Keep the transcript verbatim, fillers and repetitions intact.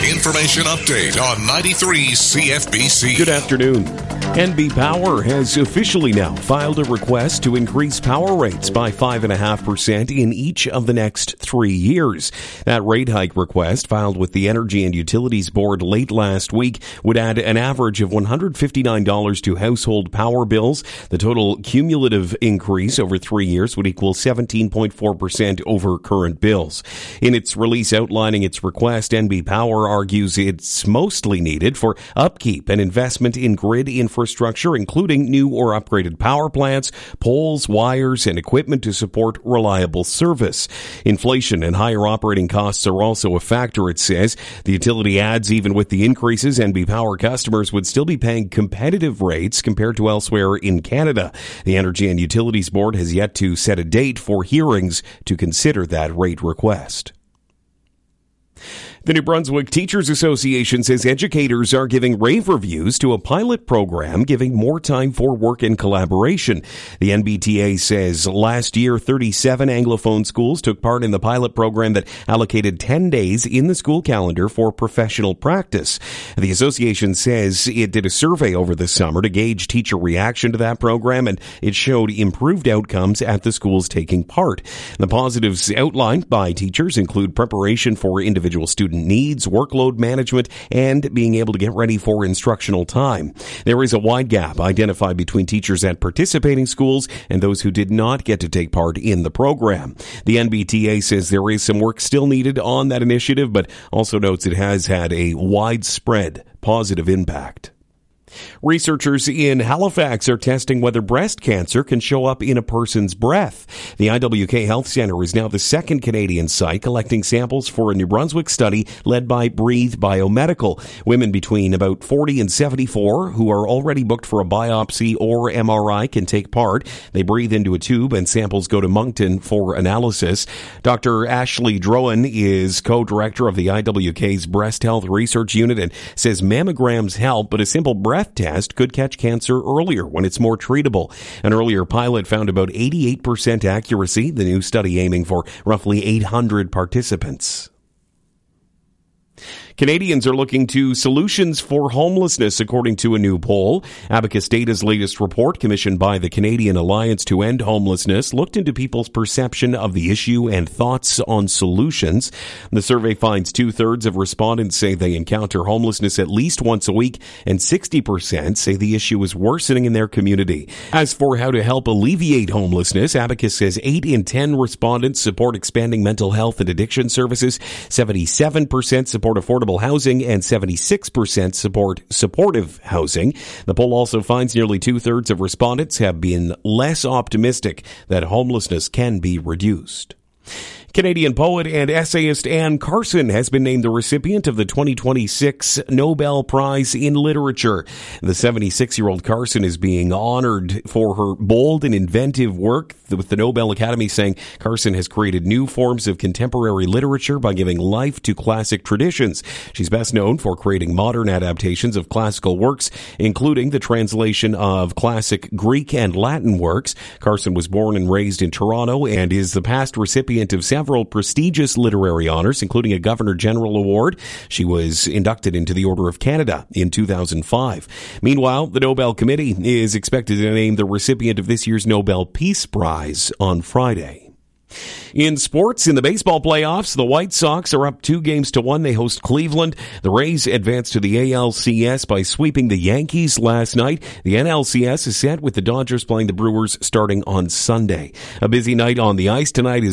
Information update on ninety-three C F B C. Good afternoon. N B Power has officially now filed a request to increase power rates by five point five percent in each of the next three years. That rate hike request, filed with the Energy and Utilities Board late last week, would add an average of one hundred fifty-nine dollars to household power bills. The total cumulative increase over three years would equal seventeen point four percent over current bills. In its release outlining its request, N B Power argues it's mostly needed for upkeep and investment in grid infrastructure, including new or upgraded power plants, poles, wires, and equipment to support reliable service. Inflation and higher operating costs are also a factor, it says. The utility adds even with the increases, N B Power customers would still be paying competitive rates compared to elsewhere in Canada. The Energy and Utilities Board has yet to set a date for hearings to consider that rate request. The New Brunswick Teachers Association says educators are giving rave reviews to a pilot program giving more time for work and collaboration. The N B T A says last year, thirty-seven Anglophone schools took part in the pilot program that allocated ten days in the school calendar for professional practice. The association says it did a survey over the summer to gauge teacher reaction to that program, and it showed improved outcomes at the schools taking part. The positives outlined by teachers include preparation for individual student needs, workload management, and being able to get ready for instructional time. There is a wide gap identified between teachers at participating schools and those who did not get to take part in the program. The N B T A says there is some work still needed on that initiative, but also notes it has had a widespread positive impact. Researchers in Halifax are testing whether breast cancer can show up in a person's breath. The I W K Health Centre is now the second Canadian site collecting samples for a New Brunswick study led by Breathe Biomedical. Women between about forty and seventy-four who are already booked for a biopsy or M R I can take part. They breathe into a tube and samples go to Moncton for analysis. Doctor Ashley Drohan is co-director of the I W K's Breast Health Research Unit and says mammograms help, but a simple breath test could catch cancer earlier when it's more treatable. An earlier pilot found about eighty-eight percent accuracy, the new study aiming for roughly eight hundred participants. Canadians are looking to solutions for homelessness, according to a new poll. Abacus Data's latest report, commissioned by the Canadian Alliance to End Homelessness, looked into people's perception of the issue and thoughts on solutions. The survey finds two-thirds of respondents say they encounter homelessness at least once a week, and sixty percent say the issue is worsening in their community. As for how to help alleviate homelessness, Abacus says eight in ten respondents support expanding mental health and addiction services, seventy-seven percent support affordable housing, and seventy-six percent support supportive housing. The poll also finds nearly two-thirds of respondents have been less optimistic that homelessness can be reduced. Canadian poet and essayist Anne Carson has been named the recipient of the twenty twenty-six Nobel Prize in Literature. The seventy-six-year-old Carson is being honored for her bold and inventive work, with the Nobel Academy saying Carson has created new forms of contemporary literature by giving life to classic traditions. She's best known for creating modern adaptations of classical works, including the translation of classic Greek and Latin works. Carson was born and raised in Toronto and is the past recipient of several prestigious literary honors, including a Governor General Award. She was inducted into the Order of Canada in two thousand five. Meanwhile, the Nobel Committee is expected to name the recipient of this year's Nobel Peace Prize on Friday. In sports, in the baseball playoffs, the White Sox are up two games to one. They host Cleveland. The Rays advanced to the A L C S by sweeping the Yankees last night. The N L C S is set with the Dodgers playing the Brewers starting on Sunday. A busy night on the ice tonight is